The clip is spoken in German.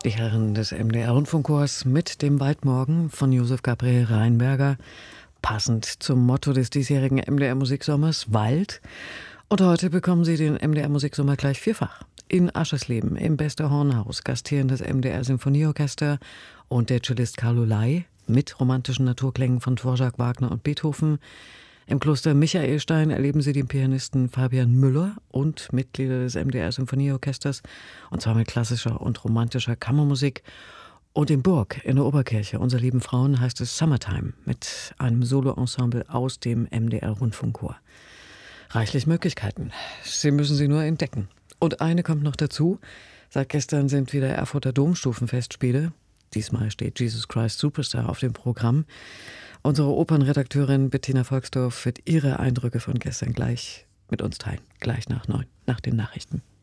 Die Herren des MDR-Rundfunkchors mit dem Waldmorgen von Josef Gabriel Rheinberger, passend zum Motto des diesjährigen MDR-Musiksommers Wald. Und heute bekommen Sie den MDR-Musiksommer gleich vierfach. In Aschersleben im Bester Hornhaus gastieren das MDR-Symphonieorchester und der Cellist Carlo Ley mit romantischen Naturklängen von Dvorak, Wagner und Beethoven. Im Kloster Michaelstein erleben Sie den Pianisten Fabian Müller und Mitglieder des MDR-Symphonieorchesters, und zwar mit klassischer und romantischer Kammermusik. Und in Burg, in der Oberkirche, unser lieben Frauen, heißt es Summertime mit einem Soloensemble aus dem MDR-Rundfunkchor. Reichlich Möglichkeiten. Sie müssen sie nur entdecken. Und eine kommt noch dazu. Seit gestern sind wieder Erfurter Domstufenfestspiele. Diesmal steht Jesus Christ Superstar auf dem Programm. Unsere Opernredakteurin Bettina Volksdorf wird ihre Eindrücke von gestern gleich mit uns teilen. Gleich nach 9, nach den Nachrichten.